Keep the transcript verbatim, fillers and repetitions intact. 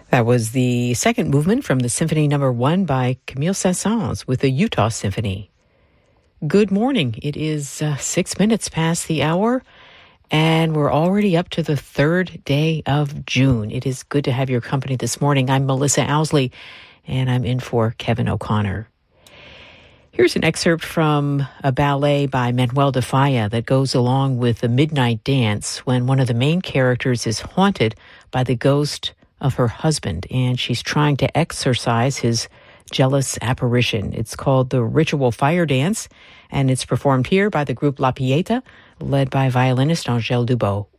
That was the second movement from the Symphony Number One by Camille Saint-Saëns with the Utah Symphony. Good morning. It is uh, six minutes past the hour, and we're already up to the third day of June. It is good to have your company this morning. I'm Melissa Owsley, and I'm in for Kevin O'Connor. Here's an excerpt from a ballet by Manuel de Falla that goes along with the midnight dance when one of the main characters is haunted by the ghost of her husband, and she's trying to exorcise his jealous apparition. It's called the Ritual Fire Dance, and it's performed here by the group La Pieta, led by violinist Angèle Dubot.